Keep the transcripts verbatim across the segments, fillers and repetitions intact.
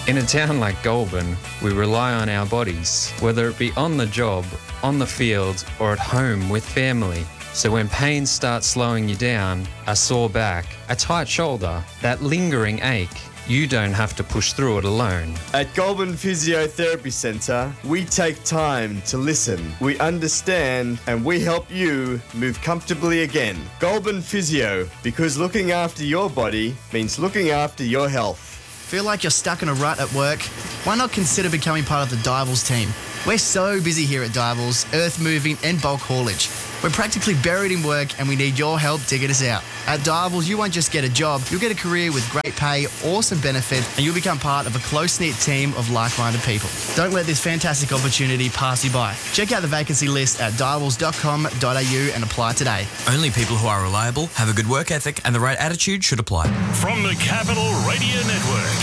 In a town like Goulburn, we rely on our bodies, whether it be on the job, on the field, or at home with family. So when pain starts slowing you down, a sore back, a tight shoulder, that lingering ache, you don't have to push through it alone. At Goulburn Physiotherapy Centre, we take time to listen. We understand and we help you move comfortably again. Goulburn Physio, because looking after your body means looking after your health. Feel like you're stuck in a rut at work? Why not consider becoming part of the Divals team? We're so busy here at Divals, earth moving and bulk haulage. We're practically buried in work and we need your help to get us out. At Divals, you won't just get a job, you'll get a career with great pay, awesome benefit, and you'll become part of a close-knit team of like-minded people. Don't let this fantastic opportunity pass you by. Check out the vacancy list at divals dot com dot a u and apply today. Only people who are reliable, have a good work ethic, and the right attitude should apply. From the Capital Radio Network.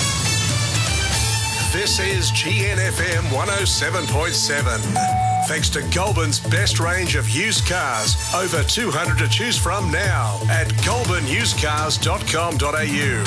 This is G N F M one oh seven point seven. Thanks to Goulburn's best range of used cars, over two hundred to choose from now at goulburn used cars dot com dot a u.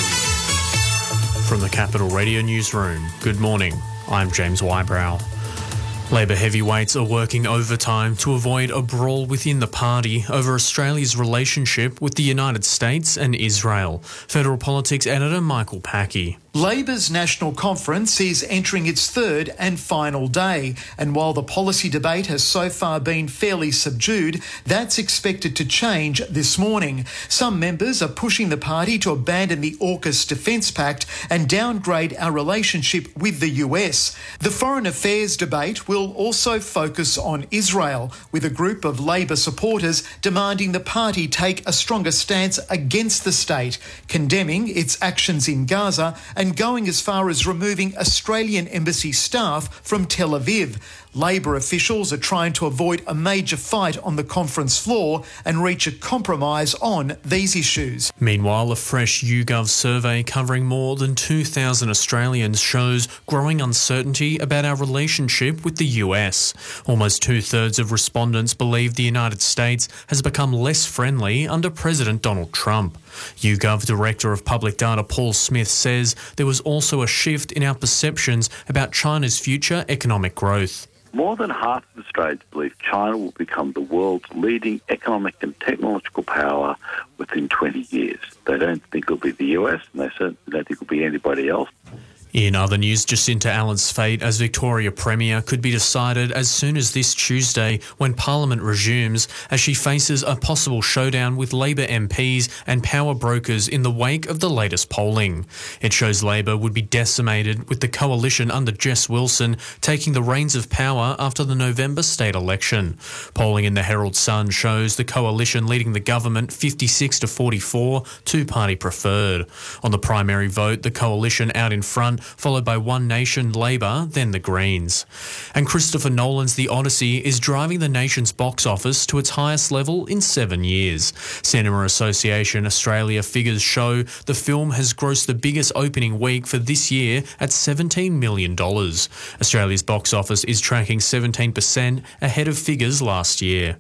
From the Capital Radio Newsroom, good morning. I'm James Wybrow. Labor heavyweights are working overtime to avoid a brawl within the party over Australia's relationship with the United States and Israel. Federal Politics editor Michael Packey. Labor's National Conference is entering its third and final day, and while the policy debate has so far been fairly subdued, that's expected to change this morning. Some members are pushing the party to abandon the AUKUS Defence Pact and downgrade our relationship with the U S. The foreign affairs debate will also focus on Israel, with a group of Labor supporters demanding the party take a stronger stance against the state, condemning its actions in Gaza and going as far as removing Australian embassy staff from Tel Aviv. Labor officials are trying to avoid a major fight on the conference floor and reach a compromise on these issues. Meanwhile, a fresh YouGov survey covering more than two thousand Australians shows growing uncertainty about our relationship with the U S. Almost two-thirds of respondents believe the United States has become less friendly under President Donald Trump. YouGov Director of Public Data Paul Smith says there was also a shift in our perceptions about China's future economic growth. More than half of Australians believe China will become the world's leading economic and technological power within twenty years. They don't think it'll be the U S, and they certainly don't think it'll be anybody else. In other news, Jacinta Allen's fate as Victoria Premier could be decided as soon as this Tuesday when Parliament resumes, as she faces a possible showdown with Labor M Ps and power brokers in the wake of the latest polling. It shows Labor would be decimated, with the coalition under Jess Wilson taking the reins of power after the November state election. Polling in the Herald Sun shows the coalition leading the government fifty-six to forty-four, two-party preferred. On the primary vote, the coalition out in front, followed by One Nation, Labor, then the Greens. And Christopher Nolan's The Odyssey is driving the nation's box office to its highest level in seven years. Cinema Association Australia figures show the film has grossed the biggest opening week for this year at seventeen million dollars. Australia's box office is tracking seventeen percent ahead of figures last year.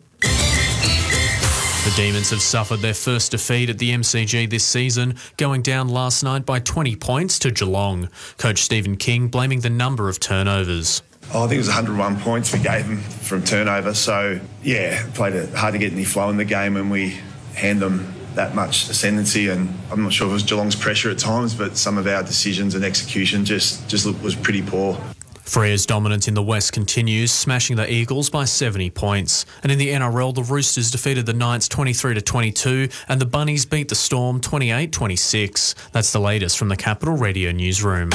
The Demons have suffered their first defeat at the M C G this season, going down last night by twenty points to Geelong. Coach Stephen King blaming the number of turnovers. Oh, I think it was one hundred one points we gave them from turnover. So, yeah, played it hard to get any flow in the game when we hand them that much ascendancy. And I'm not sure if it was Geelong's pressure at times, but some of our decisions and execution just, just was pretty poor. Frere's dominance in the West continues, smashing the Eagles by seventy points. And in the N R L, the Roosters defeated the Knights twenty-three to twenty-two and the Bunnies beat the Storm twenty-eight twenty-six. That's the latest from the Capital Radio Newsroom.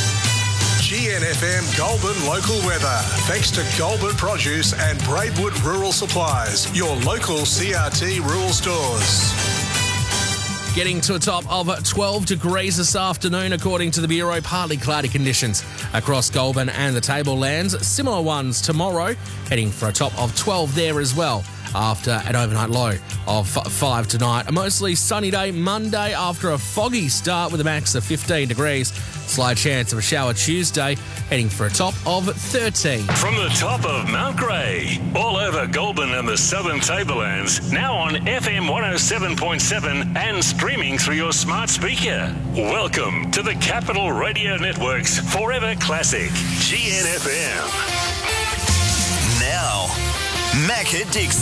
G N F M Goulburn local weather. Thanks to Goulburn Produce and Braidwood Rural Supplies, your local C R T rural stores. Getting to a top of twelve degrees this afternoon, according to the Bureau. Partly cloudy conditions across Goulburn and the Tablelands. Similar ones tomorrow, heading for a top of twelve there as well. after an overnight low of five tonight. A mostly sunny day Monday after a foggy start with a max of fifteen degrees. Slight chance of a shower Tuesday, heading for a top of thirteen. From the top of Mount Grey, all over Goulburn and the Southern Tablelands, now on F M one oh seven point seven and streaming through your smart speaker. Welcome to the Capital Radio Network's Forever Classic, G N F M. Now, Macca Dixon.